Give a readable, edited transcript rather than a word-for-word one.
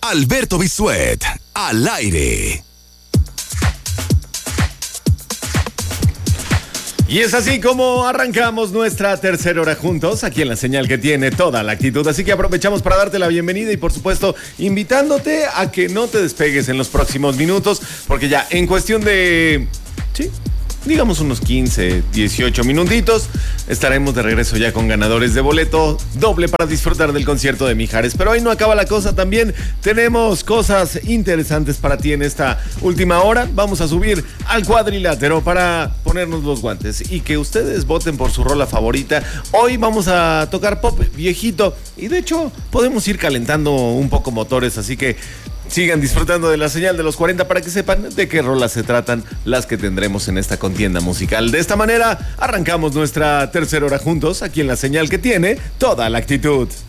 Alberto Bisuet, al aire. Y es así como arrancamos nuestra tercera hora juntos, aquí en la señal que tiene toda la actitud. Así que aprovechamos para darte la bienvenida y, por supuesto, invitándote a que no te despegues en los próximos minutos, porque ya en cuestión de... sí, digamos unos 15, 18 minutitos, estaremos de regreso ya con ganadores de boleto doble para disfrutar del concierto de Mijares. Pero hoy no acaba la cosa, también tenemos cosas interesantes para ti en esta última hora. Vamos a subir al cuadrilátero para ponernos los guantes y que ustedes voten por su rola favorita. Hoy vamos a tocar pop viejito y de hecho podemos ir calentando un poco motores, así que sigan disfrutando de la señal de los 40 para que sepan de qué rolas se tratan las que tendremos en esta contienda musical. De esta manera arrancamos nuestra tercera hora juntos aquí en la señal que tiene toda la actitud.